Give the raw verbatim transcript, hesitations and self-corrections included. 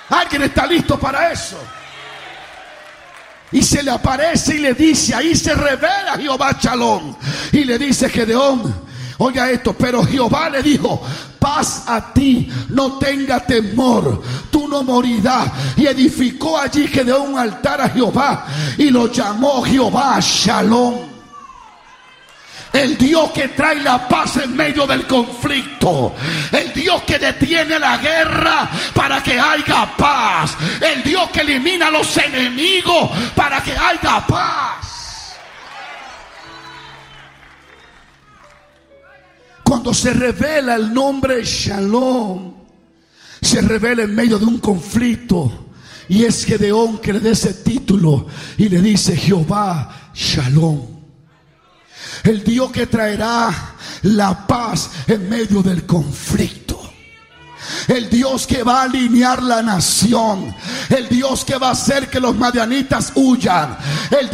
¿Alguien está listo para eso? Y se le aparece y le dice, ahí se revela Jehová Shalom. Y le dice Gedeón, oiga esto, pero Jehová le dijo, paz a ti, no tenga temor, tú no morirás. Y edificó allí Gedeón un altar a Jehová y lo llamó Jehová Shalom. El Dios que trae la paz en medio del conflicto. El Dios que detiene la guerra para que haya paz. El Dios que elimina a los enemigos para que haya paz. Cuando se revela el nombre Shalom, se revela en medio de un conflicto. Y es Gedeón que le da ese título y le dice Jehová Shalom. El Dios que traerá la paz en medio del conflicto. El Dios que va a alinear la nación. El Dios que va a hacer que los madianitas huyan. El